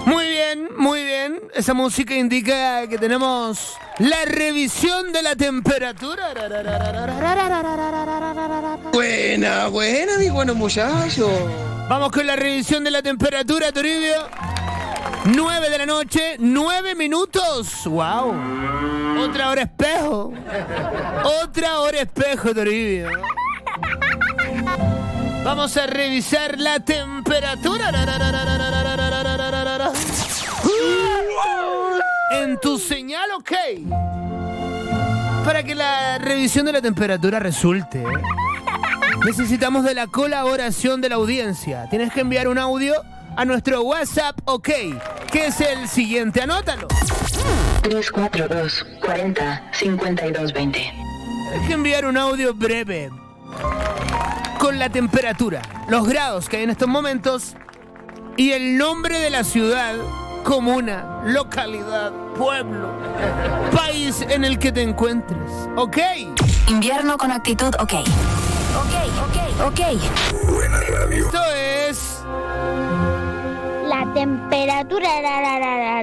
Muy bien, muy bien. Esa música indica que tenemos la revisión de la temperatura. Buena, mis buenos muchachos. Vamos con la revisión de la temperatura, Toribio. 9 de la noche, 9 minutos. ¡Wow! Otra hora espejo. Otra hora espejo, Toribio. Vamos a revisar la temperatura. En tu señal, ok. Para que la revisión de la temperatura resulte, necesitamos de la colaboración de la audiencia. Tienes que enviar un audio a nuestro WhatsApp, ok, que es el siguiente. Anótalo. 342 40 52 20. Tienes que enviar un audio breve con la temperatura, los grados que hay en estos momentos y el nombre de la ciudad, comuna, localidad, pueblo, país en el que te encuentres. ¿Ok? Invierno con actitud, ok. Ok. Buena radio. Esto es La temperatura.